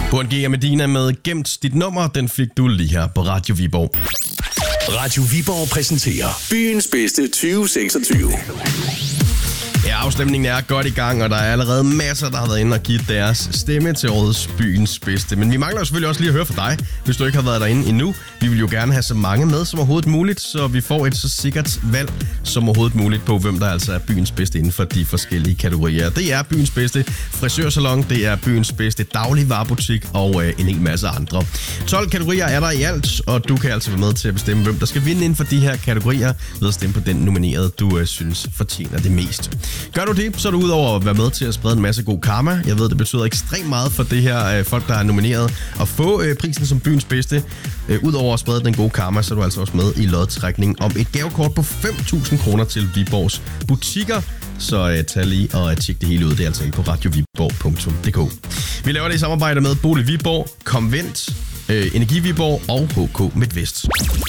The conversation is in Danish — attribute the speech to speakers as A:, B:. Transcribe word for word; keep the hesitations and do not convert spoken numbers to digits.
A: Burhan G og Medina med Gemt dit nummer, den fik du lige her på Radio Viborg.
B: Radio Viborg præsenterer byens bedste tyve seksogtyve.
A: Ja, afstemningen er godt i gang, og der er allerede masser, der har været inde og givet deres stemme til årets byens bedste. Men vi mangler jo selvfølgelig også lige at høre fra dig, hvis du ikke har været derinde endnu. Vi vil jo gerne have så mange med som overhovedet muligt, så vi får et så sikkert valg som overhovedet muligt på, hvem der altså er byens bedste inden for de forskellige kategorier. Det er byens bedste frisørsalon, det er byens bedste dagligvarebutik og øh, en hel masse andre. tolv kategorier er der i alt, og du kan altså være med til at bestemme, hvem der skal vinde inden for de her kategorier ved at stemme på den nominerede, du øh, synes fortjener det mest. Gør du det, så er du udover at være med til at sprede en masse god karma. Jeg ved, det betyder ekstremt meget for det her øh, folk, der er nomineret. At få øh, prisen som byens bedste. Øh, Udover at sprede den gode karma, så er du altså også med i lodtrækning om et gavekort på fem tusind kroner til Viborgs butikker. Så øh, tag lige og tjek det hele ud. Det er altså på radio viborg punktum d k. Vi laver det i samarbejde med Bolig Viborg, Komvent, øh, Energi Viborg og H K Midtvest.